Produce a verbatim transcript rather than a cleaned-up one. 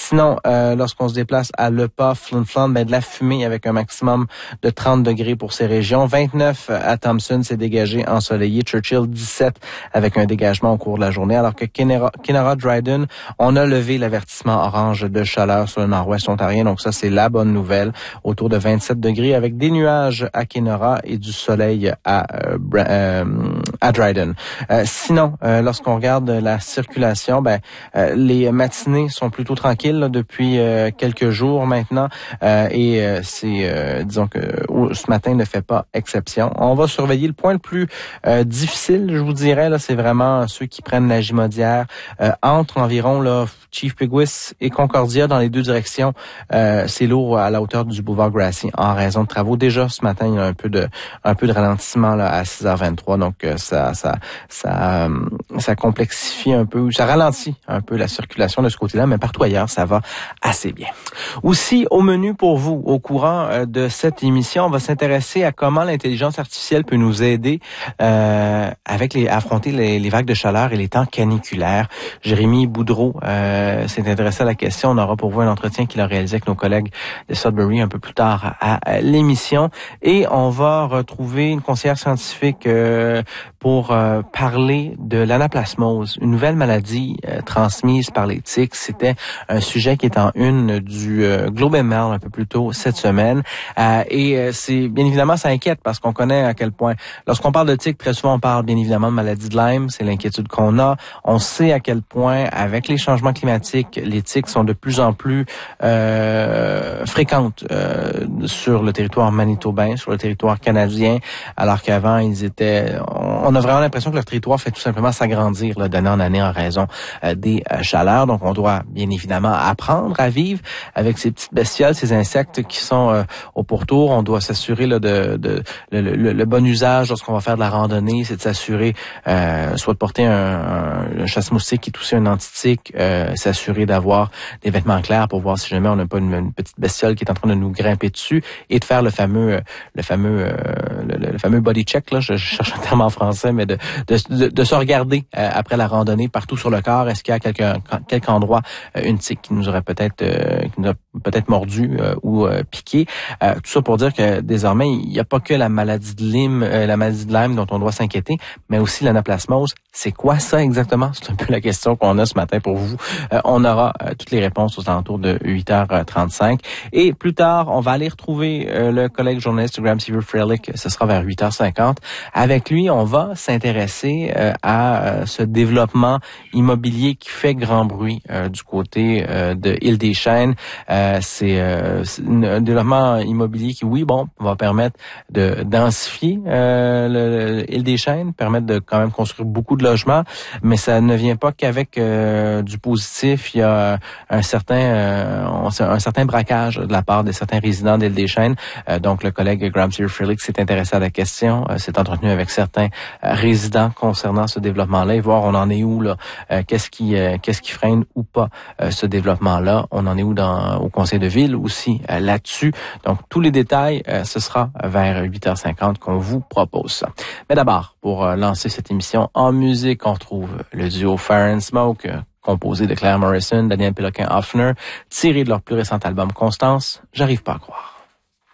sinon, euh, lorsqu'on se déplace à Le Pas, Flin Flon, ben de la fumée avec un maximum de trente degrés pour ces régions. vingt-neuf à Thompson, c'est dégagé, ensoleillé. Churchill, dix-sept avec un dégagement au cours de la journée. Alors que Kenora, Kenora Dryden, on a levé l'avertissement orange de chaleur sur le nord-ouest ontarien. Donc ça, c'est la bonne nouvelle. Autour de vingt-sept degrés avec des nuages à Kenora et du soleil à, euh, euh, à Dryden. Euh, sinon, euh, lorsqu'on regarde la circulation, ben euh, les matinées sont plutôt tranquilles là, depuis euh, quelques jours maintenant. Euh, et euh, c'est, euh, disons que euh, ce matin ne fait pas exception. On va surveiller le point le plus euh, difficile, je vous dirais, là, c'est vraiment ceux qui prennent la Gimaudière euh, entre environ là, Chief Peguis et Concordia dans les deux directions. Euh, c'est lourd à la hauteur du boulevard Grassi en raison de travaux. Déjà ce matin, il y a un peu de un peu de ralentissement là à six heures vingt-trois, donc euh, ça ça ça euh, ça complexifie un peu, ça ralentit un peu la circulation de ce côté-là, mais partout ailleurs, ça va assez bien. Aussi au menu pour vous, au courant euh, de cette émission, on va s'intéresser à comment l'intelligence artificielle peut nous aider euh, avec les affronter les, les vagues de chaleur et les temps caniculaires. Jérémy Boudreau euh, s'est intéressé à la question. On aura pour vous un entretien qu'il a réalisé avec nos collègues de Sudbury un peu plus tard à, à l'émission. Et on va retrouver une conseillère scientifique euh, pour euh, parler de l'anaplasmose, une nouvelle maladie euh, transmise par les tiques. C'était un sujet qui est en une du euh, Globe and Mail un peu plus tôt cette semaine. Euh, et euh, c'est bien évidemment, ça inquiète parce qu'on connaît à quel point, lorsqu'on parle de tiques, très souvent on parle bien évidemment de maladie de Lyme, c'est l'inquiétude qu'on a. On sait à quel point, avec les changements climatiques, les tiques sont de plus en plus euh, fréquentes euh, sur le territoire manitobain, sur le territoire canadien, alors qu'avant, ils étaient... On a vraiment l'impression que leur territoire fait tout simplement s'agrandir là, d'année en année en raison euh, des euh, chaleurs. Donc, on doit bien évidemment apprendre à vivre avec ces petites bestioles, ces insectes qui sont euh, au pourtour. On doit s'assurer là, de, de le, le, le bon usage lorsqu'on va faire de la randonnée, c'est de s'assurer euh, soit de porter un, un, un chasse-moustique qui est aussi un antitique, euh, s'assurer d'avoir des vêtements clairs pour voir si jamais on n'a pas une, une petite bestiole qui est en train de nous grimper dessus, et de faire le fameux le fameux euh, le, le fameux body check là, je, je cherche un terme en français, mais de de, de, de se regarder euh, après la randonnée partout sur le corps, est-ce qu'il y a quelque quelque endroit euh, une tique qui nous aurait peut-être euh, qui nous a peut-être mordu euh, ou euh, piqué. Euh, tout ça pour dire que désormais il n'y a pas que la maladie de Lyme, euh, la maladie de Lyme dont on doit s'inquiéter, mais aussi l'anaplasmose. C'est quoi ça exactement? C'est un peu la question qu'on a ce matin pour vous. Euh, on aura euh, toutes les réponses aux alentours de huit heures trente-cinq. Et plus tard, on va aller retrouver euh, le collègue journaliste Graham Seaver-Freilich. Ce sera vers huit heures cinquante. Avec lui, on va s'intéresser euh, à euh, ce développement immobilier qui fait grand bruit euh, du côté euh, de Île-des-Chênes. Euh, c'est, euh, c'est un développement immobilier qui, oui, bon, va permettre de densifier euh, le, le Île-des-Chênes, permettre de quand même construire beaucoup de logements, mais ça ne vient pas qu'avec euh, du positif. Il y a un certain euh, un certain braquage de la part de certains résidents d'Île-des-Chênes. Euh, donc, le collègue Graham Seaver-Freilich s'est intéressé à la question, euh, s'est entretenu avec certains euh, résidents concernant ce développement-là et voir on en est où là, euh, qu'est-ce qui euh, qu'est-ce qui freine ou pas euh, ce développement-là. On en est où dans au conseil de ville aussi euh, là-dessus. Donc, tous les détails, euh, ce sera vers huit heures cinquante qu'on vous propose ça. Mais d'abord, pour euh, lancer cette émission en musique, on retrouve le duo Fire and Smoke, euh, composé de Claire Morrison, Daniel Péloquin-Hoffner, tiré de leur plus récent album Constance, J'arrive pas à croire.